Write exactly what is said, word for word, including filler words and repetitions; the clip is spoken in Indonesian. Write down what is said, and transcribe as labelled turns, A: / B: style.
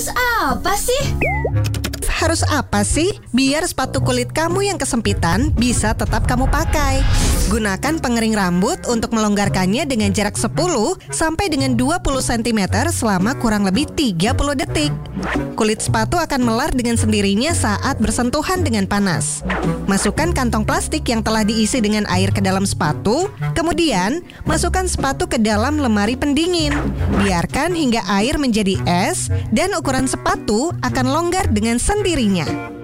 A: apa sih?
B: Harus apa sih? Biar sepatu kulit kamu yang kesempitan bisa tetap kamu pakai. Gunakan pengering rambut untuk melonggarkannya dengan jarak sepuluh sampai dengan dua puluh sentimeter selama kurang lebih tiga puluh detik. Kulit sepatu akan melar dengan sendirinya saat bersentuhan dengan panas. Masukkan kantong plastik yang telah diisi dengan air ke dalam sepatu, kemudian masukkan sepatu ke dalam lemari pendingin. Biarkan hingga air menjadi es dan ukuran sepatu akan longgar dengan sendirinya.